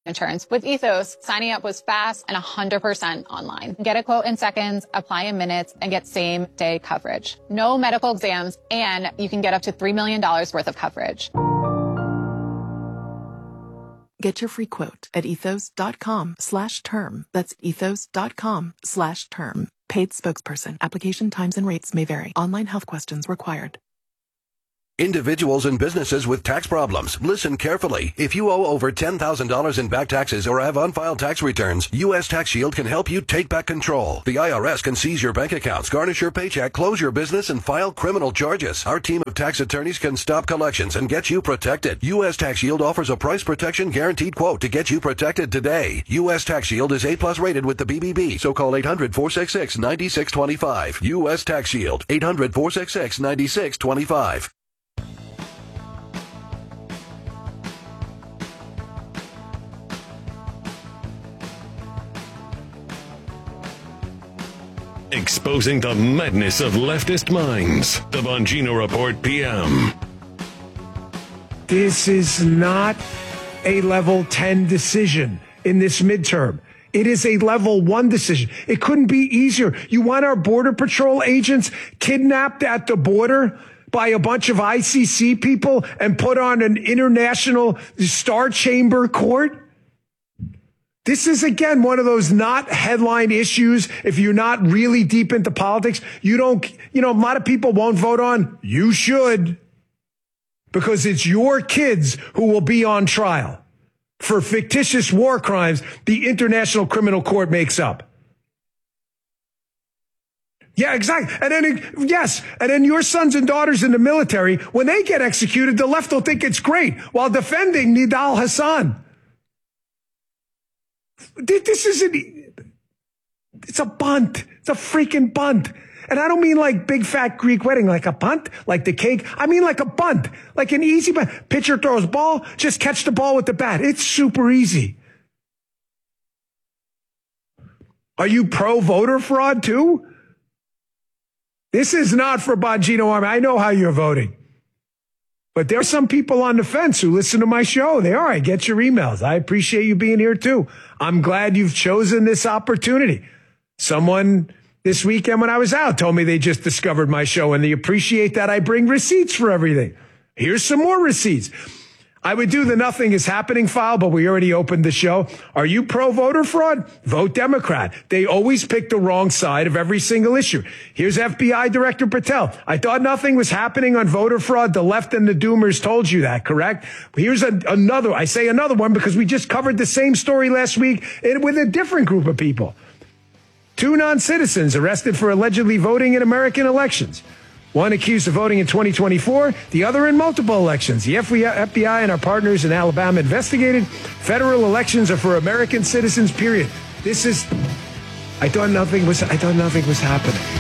insurance. With Ethos, signing up was fast and 100% online. Get a quote in seconds, apply in minutes, and get same-day coverage. No medical exams, and you can get up to $3 million worth of coverage. Get your free quote at ethos.com/term. That's ethos.com/term. Paid spokesperson. Application times and rates may vary. Online health questions required. Individuals and businesses with tax problems, listen carefully. If you owe over $10,000 in back taxes or have unfiled tax returns, U.S. Tax Shield can help you take back control. The IRS can seize your bank accounts, garnish your paycheck, close your business, and file criminal charges. Our team of tax attorneys can stop collections and get you protected. U.S. Tax Shield offers a price protection guaranteed quote to get you protected today. U.S. Tax Shield is A+ rated with the BBB, so call 800-466-9625. U.S. Tax Shield, 800-466-9625. Exposing the madness of leftist minds. The Bongino Report PM. This is not a level 10 decision in this midterm. It is a level 1 decision. It couldn't be easier. You want our Border Patrol agents kidnapped at the border by a bunch of ICC people and put on an international Star Chamber court? This is, again, one of those not headline issues. If you're not really deep into politics, a lot of people won't vote on. You should, because it's your kids who will be on trial for fictitious war crimes the International Criminal Court makes up. Yeah, exactly. And then your sons and daughters in the military, when they get executed, the left will think it's great while defending Nidal Hassan. It's a bunt. It's a freaking bunt. And I don't mean like big fat Greek wedding, like a punt, like the cake. I mean like a bunt, like an easy bunt. Pitcher throws ball, just catch the ball with the bat. It's super easy. Are you pro voter fraud too? This is not for Bongino Army. I know how you're voting. But there are some people on the fence who listen to my show. They are. I get your emails. I appreciate you being here too. I'm glad you've chosen this opportunity. Someone this weekend when I was out told me they just discovered my show and they appreciate that I bring receipts for everything. Here's some more receipts. I would do the nothing is happening file, but we already opened the show. Are you pro voter fraud? Vote Democrat. They always pick the wrong side of every single issue. Here's FBI Director Patel. I thought nothing was happening on voter fraud. The left and the doomers told you that, correct? Here's another. I say another one because we just covered the same story last week with a different group of people. 2 non-citizens arrested for allegedly voting in American elections. One accused of voting in 2024, the other in multiple elections. The FBI and our partners in Alabama investigated. Federal elections are for American citizens, period. I thought nothing was happening.